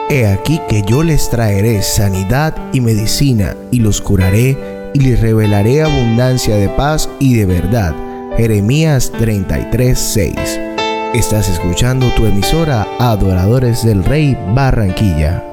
He aquí que yo les traeré sanidad y medicina, y los curaré, y les revelaré abundancia de paz y de verdad. Jeremías 33:6. Estás escuchando tu emisora Adoradores del Rey Barranquilla.